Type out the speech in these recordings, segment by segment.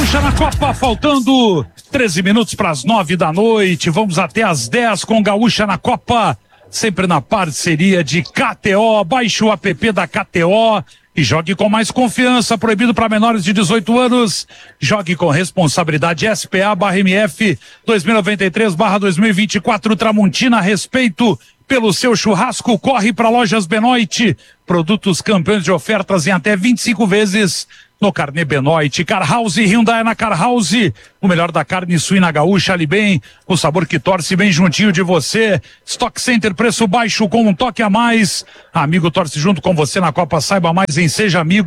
Gaúcha na Copa, faltando 13 minutos para as 9 da noite. Vamos até às 10 com Gaúcha na Copa, sempre na parceria de KTO. Baixe o app da KTO e jogue com mais confiança. Proibido para menores de 18 anos. Jogue com responsabilidade. SPA/MF 2093/2024. Tramontina, respeito pelo seu churrasco. Corre para Lojas Benoit. Produtos campeões de ofertas em até 25 vezes no Carnê Benoit. Car House, Hyundai na Car House. O melhor da carne suína gaúcha, ali bem, o sabor que torce bem juntinho de você. Stock Center, preço baixo com um toque a mais. Amigo torce junto com você na Copa. Saiba mais em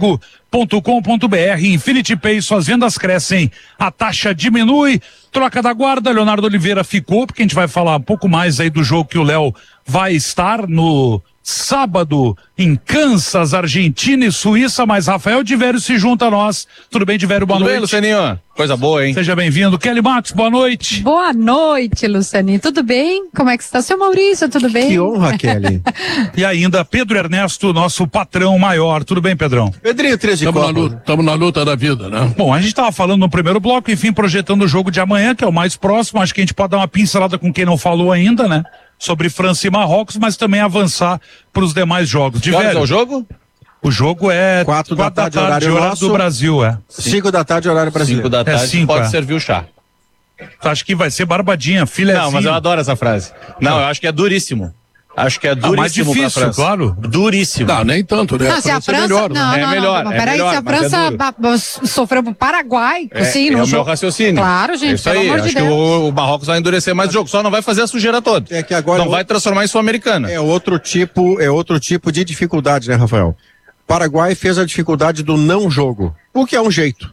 sejaamigo.com.br. Infinity Pay, suas vendas crescem, a taxa diminui. Troca da guarda, Leonardo Oliveira ficou, porque a gente vai falar um pouco mais aí do jogo que o Léo vai estar no sábado em Kansas, Argentina e Suíça, mas Rafael Divério se junta a nós. Tudo bem, Divério? Boa noite. Tudo bem, Lucianinho? Coisa boa, hein? Seja bem-vindo. Kelly Matos, boa noite. Boa noite, Lucianinho. Tudo bem? Como é que está? Seu Maurício, tudo bem? Que honra, Kelly. E ainda Pedro Ernesto, nosso patrão maior. Tudo bem, Pedrão? Pedrinho, 13 de Copa. Estamos na luta da vida, né? Bom, a gente estava falando no primeiro bloco, enfim, projetando o jogo de amanhã, que é o mais próximo. Acho que a gente pode dar uma pincelada com quem não falou ainda, né? Sobre França e Marrocos, mas também avançar para os demais jogos. Que horas é o jogo? O jogo é 4 da tarde, horário nosso. do Brasil, 5 da tarde, horário brasileiro. 5 da tarde, cinco, pode servir o chá. Acho que vai ser barbadinha, filezinho. Não, mas eu adoro essa frase. Não, eu acho que é duríssimo. Acho que é duríssimo mais difícil, pra França. Claro. Duríssimo. Não, nem tanto, né? Não, se a França... melhor, não, né? não, melhor, não, é peraí, melhor, se a mas é França sofreu pro Paraguai, sim, é no o meu jogo. raciocínio. Claro, gente, Isso pelo aí, amor de acho que Deus. o Marrocos vai endurecer mais o jogo, só não vai fazer a sujeira toda. É que agora não vai transformar em Sul-Americana. É outro tipo de dificuldade, né, Rafael? Paraguai fez a dificuldade do não jogo, o que é um jeito.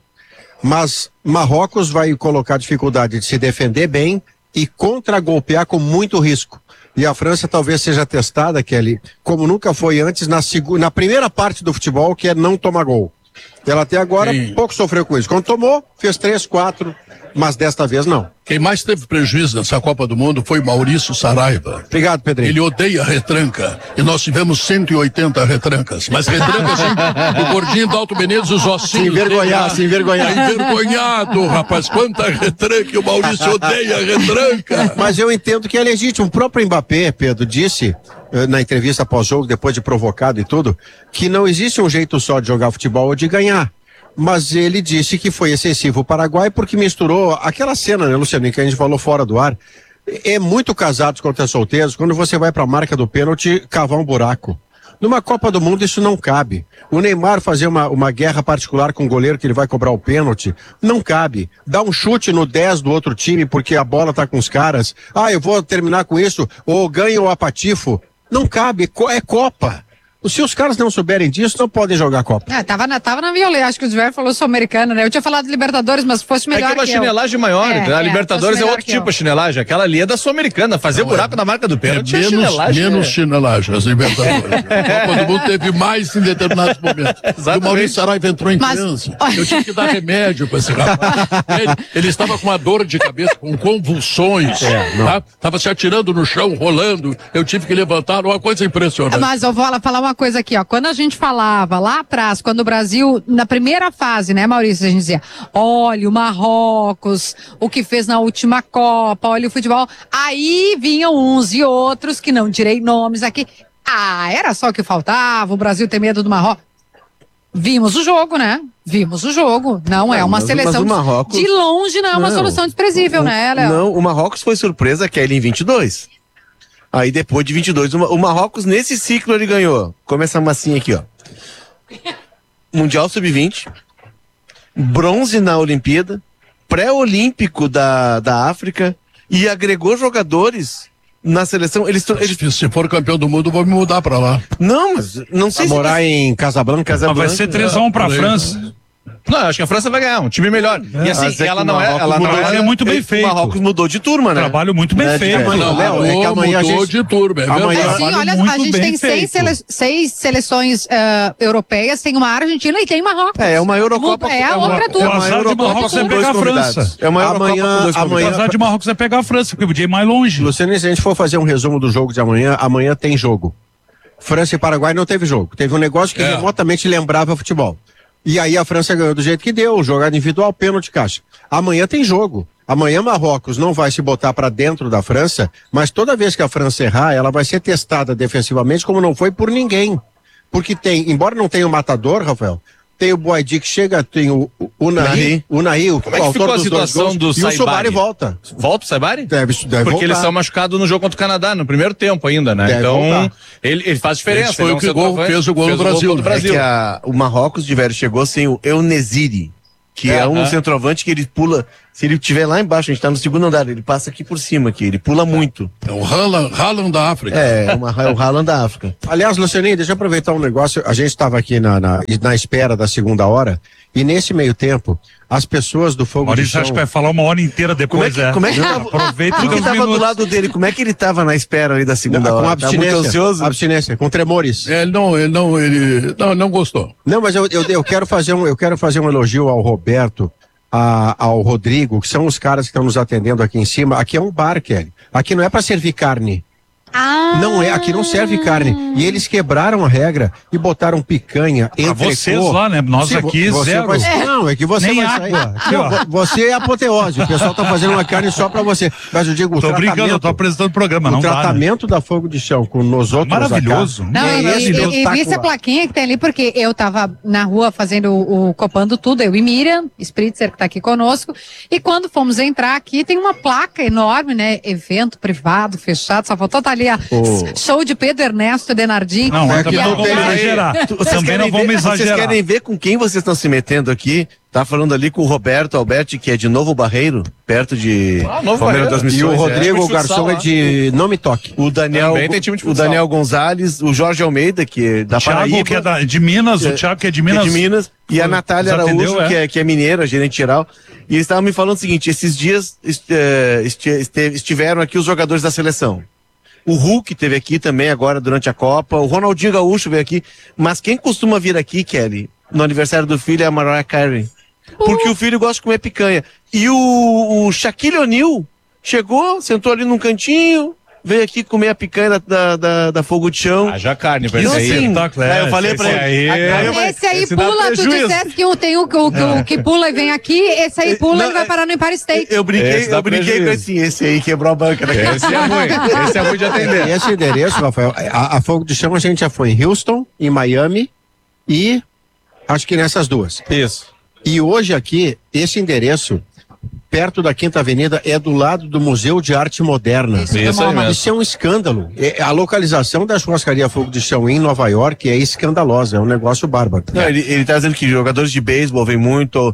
Mas Marrocos vai colocar dificuldade de se defender bem e contra-golpear com muito risco. E a França talvez seja testada, Kelly, como nunca foi antes na primeira parte do futebol, que é não tomar gol. Ela até agora pouco sofreu com isso. Quando tomou, fez 3, 4, mas desta vez não. Quem mais teve prejuízo nessa Copa do Mundo foi Maurício Saraiva. Obrigado, Pedrinho. Ele odeia retranca. E nós tivemos 180 retrancas. Mas retrancas, o gordinho do Alto Menezes, os ossinhos. Se envergonhar. Envergonhado, rapaz. Quanta retranca, e o Maurício odeia retranca. Mas eu entendo que é legítimo. O próprio Mbappé, Pedro, disse na entrevista pós-jogo, depois de provocado e tudo, que não existe um jeito só de jogar futebol ou de ganhar. Mas ele disse que foi excessivo o Paraguai porque misturou aquela cena, né, Luciano, que a gente falou fora do ar. É muito casados contra solteiros quando você vai para a marca do pênalti cavar um buraco. Numa Copa do Mundo isso não cabe. O Neymar fazer uma guerra particular com o goleiro que ele vai cobrar o pênalti, não cabe. Dar um chute no 10 do outro time porque a bola tá com os caras. Eu vou terminar com isso, ou ganho ou apatifo. Não cabe, é Copa. Se os caras não souberem disso, não podem jogar Copa. Tava na violência, acho que o Diver falou sul-americana, né? Eu tinha falado de Libertadores, mas fosse melhor que uma chinelagem maior, a Libertadores é outro tipo de chinelagem, aquela ali é da Sul-Americana, fazer buraco na marca do pênalti é chinelagem. Menos chinelagem, as Libertadores. A Copa do Mundo teve mais em determinados momentos. O Maurício Saraiva entrou em transe. Eu tive que dar remédio pra esse rapaz. Ele estava com uma dor de cabeça, com convulsões, tava se atirando no chão, rolando, eu tive que levantar, uma coisa impressionante. Mas eu vou falar uma coisa aqui, ó. Quando a gente falava lá atrás, quando o Brasil, na primeira fase, né, Maurício, a gente dizia, olha o Marrocos, o que fez na última Copa, olha o futebol. Aí vinham uns e outros, que não direi nomes aqui. Era só o que faltava, o Brasil tem medo do Marrocos. Vimos o jogo, né? Vimos o jogo. Não é uma seleção Marrocos... de longe, não é uma solução desprezível, né, Léo? Não, o Marrocos foi surpresa, Kelly, em 22. Aí depois de 22, o Marrocos nesse ciclo ele ganhou. Começa a massinha aqui, ó. Mundial Sub-20, bronze na Olimpíada, pré-olímpico da África e agregou jogadores na seleção. Se for campeão do mundo, vou me mudar pra lá. Não, mas não sei se morar em Casablanca. Vai ser 3-1 pra França. Não, acho que a França vai ganhar, um time melhor. E assim, ela não é muito bem feito. O Marrocos mudou de turma, né? Trabalho muito bem feito. Amanhã mudou de turma, é verdade. Sim, olha, a gente tem seis seleções europeias, tem uma Argentina e tem Marrocos. É uma Eurocopa. É a outra turma. O azar de Marrocos é pegar a França. É uma Eurocopa. O azar de Marrocos é pegar a França, porque podia ir mais longe. Luciano, se a gente for fazer um resumo do jogo de amanhã tem jogo. França e Paraguai não teve jogo. Teve um negócio que remotamente lembrava futebol. E aí a França ganhou do jeito que deu, jogada individual, pênalti, caixa. Amanhã tem jogo. Amanhã Marrocos não vai se botar para dentro da França, mas toda vez que a França errar, ela vai ser testada defensivamente como não foi por ninguém. Porque tem, embora não tenha o matador, Rafael, tem o Boadi que chega, tem o Unai, o Como é que autor ficou a dos 2 situação gols, do e o Subari volta. Volta o Saibari? Deve Porque voltar. eles são machucados no jogo contra o Canadá, no primeiro tempo ainda, né? Deve então, voltar. ele faz diferença. Esse foi o que fez o gol no Brasil. É que o Marrocos de velho chegou sem o El-Neziri, que é um centroavante que ele pula, se ele estiver lá embaixo, a gente tá no segundo andar, ele passa aqui por cima, aqui, ele pula muito. É o Haaland da África. É o Haaland da África. Aliás, Lucianinho, deixa eu aproveitar um negócio. A gente estava aqui na espera da segunda hora, e nesse meio tempo, as pessoas do Fogo Maurício de Chão... acho que vai falar uma hora inteira depois, Como é que tava, aproveita tu que os tava do minutos. lado dele, como é que ele tava na espera ali da segunda hora? Com Tá muito ansioso? abstinência, com tremores. Ele não gostou. Não, mas eu quero fazer um elogio ao Roberto, ao Rodrigo, que são os caras que estão nos atendendo aqui em cima. Aqui é um bar, Kelly. Aqui não é para servir carne. Não é, aqui não serve carne. E eles quebraram a regra e botaram picanha, entrecô. Vocês lá, né? Nós aqui, zero. Não, é que você Nem vai água. sair. Aqui, ó. Você é apoteose. O pessoal tá fazendo uma carne só pra você. Mas eu digo, Tô brincando, eu tô apresentando o programa, não dá, né? tratamento da Fogo de Chão com nós outros Maravilhoso. AK, Não, é e vi essa plaquinha que tem ali, porque eu tava na rua fazendo copando tudo, eu e Miriam, Spritzer, que tá aqui conosco, e quando fomos entrar aqui, tem uma placa enorme, né? Evento privado, fechado, só faltou tá ali a show de Pedro Ernesto Denardim. Não, É também que não vamos exagerar. Também não vamos Vocês exagerar. querem ver com quem vocês estão se metendo aqui? Tá falando ali com o Roberto Alberti, que é de Novo Barreiro, perto de Novo Palmeiras Barreiro. das E Missões. o Rodrigo, é. o garçom, Futsal, é de Não Me Toque. O Daniel, Também tem time de o futsal. Daniel Gonzalez, o Jorge Almeida, que é da Thiago, Paraíba. que é de Minas, o Thiago que é de Minas. Que é de Minas, e a Natália Já Araújo, atendeu, que é mineira, gerente geral. E eles estavam me falando o seguinte: esses dias estiveram aqui os jogadores da seleção. O Hulk esteve aqui também agora durante a Copa, o Ronaldinho Gaúcho veio aqui, mas quem costuma vir aqui, Kelly, no aniversário do filho é a Mariah Carey. Porque o filho gosta de comer picanha. E o Shaquille O'Neal chegou, sentou ali num cantinho, veio aqui comer a picanha da Fogo de Chão. Haja carne pra E esse aí. assim, É, eu falei esse pra ele. aí- Esse aí esse dá pula, tu prejuízo. disseste que tem o que pula e vem aqui, esse aí pula Não, e vai parar no Empire State. Eu brinquei, Esse dá eu brinquei com prejuízo. assim, esse aí quebrou a banca, né? Esse é ruim. Esse é ruim de atender. Esse endereço, Rafael, a Fogo de Chão a gente já foi em Houston, em Miami e acho que nessas duas. Isso. E hoje aqui, esse endereço, perto da Quinta Avenida, é do lado do Museu de Arte Moderna. Isso Isso aí mesmo. Isso é um escândalo. A localização da churrascaria Fogo de Chão em Nova York é escandalosa, é um negócio bárbaro. Não, ele tá dizendo que jogadores de beisebol vêm muito,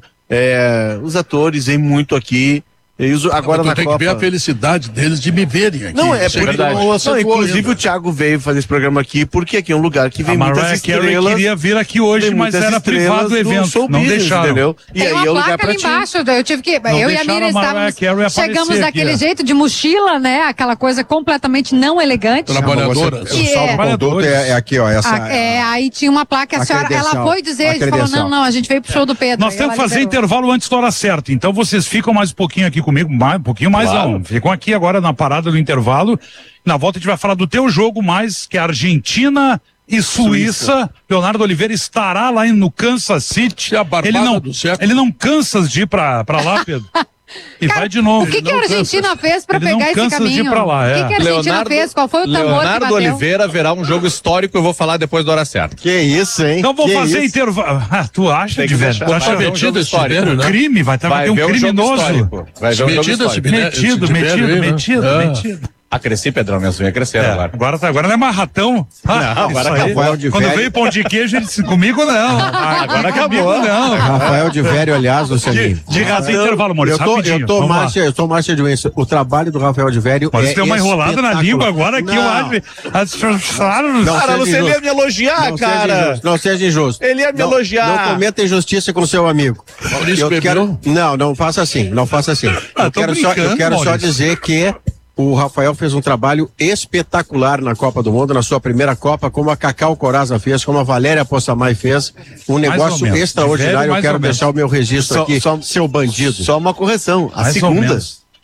os atores vêm muito aqui. Agora tu na tem Copa. que ver a felicidade deles de me verem aqui. Não, é Isso por verdade. não, inclusive o Thiago veio fazer esse programa aqui, porque aqui é um lugar que A vem muitas Mariah Carey estrelas. queria vir aqui hoje, Tem mas muitas era estrelas privado o do evento. show Não business, deixaram. entendeu? E Tem aí uma é o lugar placa pra ali ti. embaixo, eu tive que, eu e a deixaram Miriam a Mariah estávamos, Carey aparecer chegamos aqui, daquele ó. jeito de mochila, né, aquela coisa completamente não elegante. Trabalhadoras. O E salvo conduto é aqui, ó. Essa, Aí tinha uma placa, a A senhora, ela credencial. foi dizer, A a gente falou, credencial. não, a gente veio pro show do Pedro. Nós Aí temos que ela fazer liberou. intervalo antes da hora certa. Então vocês ficam mais um pouquinho aqui comigo, um pouquinho mais Claro. não. Ficam aqui agora na parada do intervalo. Na volta a gente vai falar do teu jogo mais, que é Argentina e Suíça. Leonardo Oliveira estará lá no Kansas City. É a barbada do século. Ele não cansa de ir pra lá, Pedro. E Cara, vai de novo. O que a Argentina fez pra Ele não pegar esse cansa de ir caminho? pra lá, é. O que a Argentina fez? Qual foi o tambor que Leonardo bateu? Oliveira verá um jogo histórico, eu vou falar depois da hora certa. Que isso, hein? Então vamos Que fazer isso? intervalo. Ah, tu acha, Tem que de velho? deixar. Tu acha Vai ver um metido jogo esse histórico. dinheiro, né? crime? Vai ter Vai um ver um jogo criminoso. histórico. Vai ver um jogo Metido esse histórico. Metido, esse metido, dinheiro aí, né? metido, Ah. metido. Ah, cresci, Pedrão, minhas unhas cresceram É, agora. agora não é mais ratão. Não, agora isso aí. acabou. Rafael de Quando Velho. veio pão de queijo, ele disse, comigo não. Agora Comigo acabou. não. Rafael de Velho, aliás, Lucianinho. De fazer intervalo, Maurício, rapidinho. Eu tô Vamos lá. Márcia de Wença. O trabalho do Rafael de Velho Maurício deu uma enrolada na espetacular. língua agora que eu Não. acho. Não, Cara, seja você injusto. ia me elogiar, Não cara. seja injusto. Não seja injusto. Ele ia me Não- elogiar. Não cometa injustiça com seu amigo. Maurício Eu bebeu? quero, não faça assim, não faça assim. Ah, eu tô quero, eu brincando, quero só Maurício. dizer que o Rafael fez um trabalho espetacular na Copa do Mundo, na sua primeira Copa, como a Cacau Coraza fez, como a Valéria Possamay fez. Um ou negócio menos. extraordinário. De velho, Eu mais quero ou menos. deixar o meu registro Só- aqui, só- seu bandido. Só uma correção. A Mais ou segunda. menos.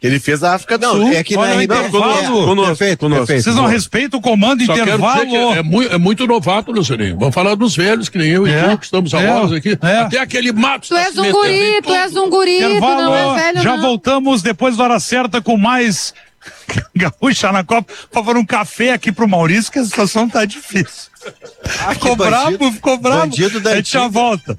Ele fez a África do Não, Sul. é que Olha, na conosco. Perfeito. Vocês não respeitam o comando Só quero intervalo. dizer que é muito novato, Lucianinho. Vamos falar dos velhos, que nem eu e tu, que estamos há horas aqui. Até aquele Matos. Tu és um guri, tu não é velho, Já não. voltamos depois da hora certa com mais Gaúcha na Copa. Por favor, um café aqui pro Maurício, que a situação tá difícil. Ficou bravo. Bandido da A gente já volta.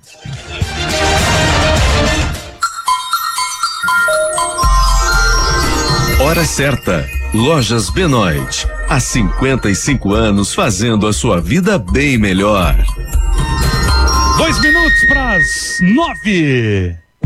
Hora certa. Lojas Benoit. Há 55 anos fazendo a sua vida bem melhor. 2 minutos pras 9.